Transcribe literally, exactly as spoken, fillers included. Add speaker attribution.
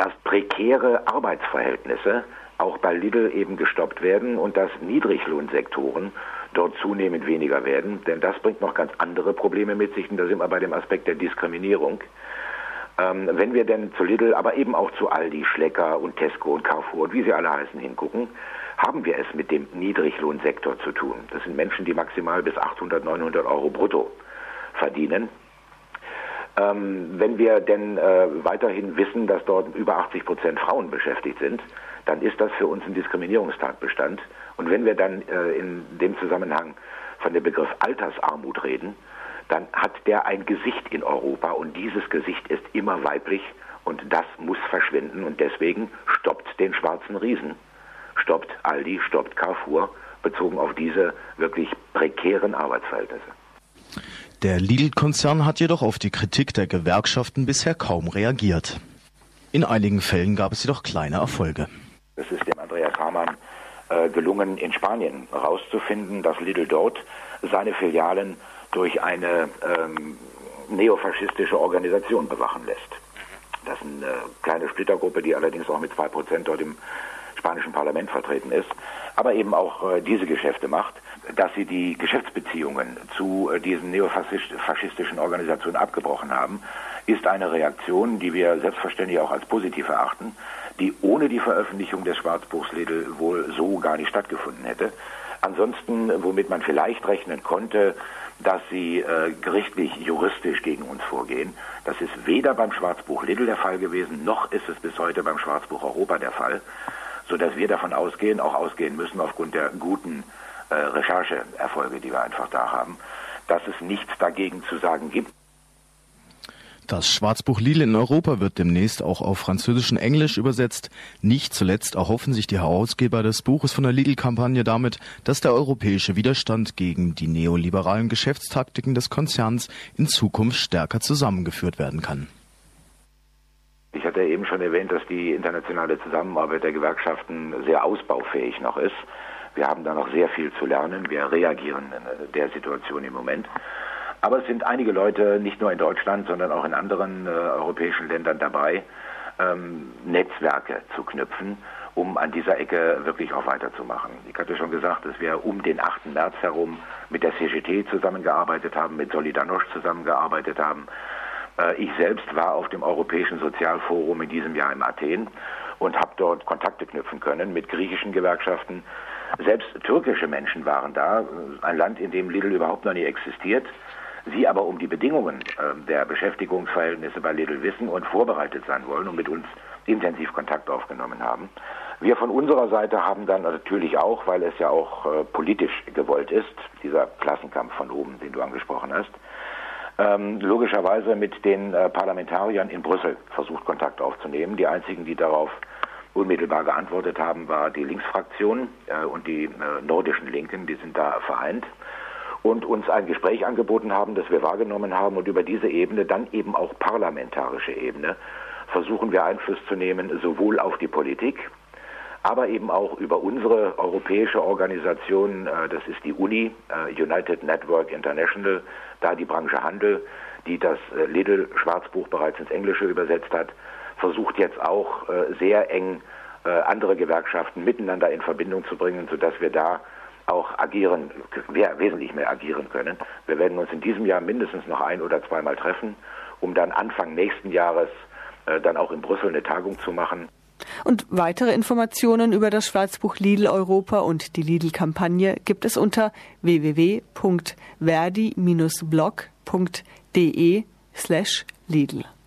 Speaker 1: dass prekäre Arbeitsverhältnisse auch bei Lidl eben gestoppt werden und dass Niedriglohnsektoren dort zunehmend weniger werden. Denn das bringt noch ganz andere Probleme mit sich und da sind wir bei dem Aspekt der Diskriminierung. Ähm, wenn wir denn zu Lidl, aber eben auch zu Aldi, Schlecker und Tesco und Carrefour und wie sie alle heißen hingucken, haben wir es mit dem Niedriglohnsektor zu tun. Das sind Menschen, die maximal bis achthundert, neunhundert Euro brutto verdienen. Ähm, wenn wir denn äh, weiterhin wissen, dass dort über achtzig Prozent Frauen beschäftigt sind, dann ist das für uns ein Diskriminierungstatbestand. Und wenn wir dann äh, in dem Zusammenhang von dem Begriff Altersarmut reden, dann hat der ein Gesicht in Europa und dieses Gesicht ist immer weiblich und das muss verschwinden und deswegen stoppt den schwarzen Riesen, stoppt Aldi, stoppt Carrefour, bezogen auf diese wirklich prekären Arbeitsverhältnisse.
Speaker 2: Der Lidl-Konzern hat jedoch auf die Kritik der Gewerkschaften bisher kaum reagiert. In einigen Fällen gab es jedoch kleine Erfolge.
Speaker 1: Es ist dem Andreas Hamann äh, gelungen, in Spanien herauszufinden, dass Lidl dort seine Filialen durch eine ähm, neofaschistische Organisation bewachen lässt. Das ist eine kleine Splittergruppe, die allerdings auch mit zwei Prozent dort im spanischen Parlament vertreten ist, aber eben auch äh, diese Geschäfte macht. Dass sie die Geschäftsbeziehungen zu äh, diesen neofaschistischen Organisationen abgebrochen haben, ist eine Reaktion, die wir selbstverständlich auch als positiv erachten, die ohne die Veröffentlichung des Schwarzbuchs Lidl wohl so gar nicht stattgefunden hätte. Ansonsten, womit man vielleicht rechnen konnte, dass sie äh, gerichtlich, juristisch gegen uns vorgehen. Das ist weder beim Schwarzbuch Lidl der Fall gewesen, noch ist es bis heute beim Schwarzbuch Europa der Fall, sodass wir davon ausgehen, auch ausgehen müssen aufgrund der guten äh, Rechercheerfolge, die wir einfach da haben, dass es nichts dagegen zu sagen gibt.
Speaker 2: Das Schwarzbuch Lidl in Europa wird demnächst auch auf Französisch und Englisch übersetzt. Nicht zuletzt erhoffen sich die Herausgeber des Buches von der Lidl-Kampagne damit, dass der europäische Widerstand gegen die neoliberalen Geschäftstaktiken des Konzerns in Zukunft stärker zusammengeführt werden kann.
Speaker 1: Ich hatte eben schon erwähnt, dass die internationale Zusammenarbeit der Gewerkschaften sehr ausbaufähig noch ist. Wir haben da noch sehr viel zu lernen. Wir reagieren in der Situation im Moment. Aber es sind einige Leute, nicht nur in Deutschland, sondern auch in anderen äh, europäischen Ländern dabei, ähm, Netzwerke zu knüpfen, um an dieser Ecke wirklich auch weiterzumachen. Ich hatte schon gesagt, dass wir um den achten März herum mit der C G T zusammengearbeitet haben, mit Solidarność zusammengearbeitet haben. Äh, ich selbst war auf dem Europäischen Sozialforum in diesem Jahr in Athen und habe dort Kontakte knüpfen können mit griechischen Gewerkschaften. Selbst türkische Menschen waren da, ein Land, in dem Lidl überhaupt noch nie existiert. Sie aber um die Bedingungen äh, der Beschäftigungsverhältnisse bei Lidl wissen und vorbereitet sein wollen und mit uns intensiv Kontakt aufgenommen haben. Wir von unserer Seite haben dann natürlich auch, weil es ja auch äh, politisch gewollt ist, dieser Klassenkampf von oben, den du angesprochen hast, ähm, logischerweise mit den äh, Parlamentariern in Brüssel versucht, Kontakt aufzunehmen. Die einzigen, die darauf unmittelbar geantwortet haben, war die Linksfraktion äh, und die äh, nordischen Linken, die sind da vereint. Und uns ein Gespräch angeboten haben, das wir wahrgenommen haben und über diese Ebene, dann eben auch parlamentarische Ebene, versuchen wir Einfluss zu nehmen, sowohl auf die Politik, aber eben auch über unsere europäische Organisation, das ist die U N I, United Network International, da die Branche Handel, die das Lidl-Schwarzbuch bereits ins Englische übersetzt hat, versucht jetzt auch sehr eng andere Gewerkschaften miteinander in Verbindung zu bringen, sodass wir da auch agieren, wesentlich mehr agieren können. Wir werden uns in diesem Jahr mindestens noch ein- oder zweimal treffen, um dann Anfang nächsten Jahres äh, dann auch in Brüssel eine Tagung zu machen.
Speaker 3: Und weitere Informationen über das Schwarzbuch Lidl Europa und die Lidl-Kampagne gibt es unter w w w punkt verdi Bindestrich blog punkt de slash Lidl.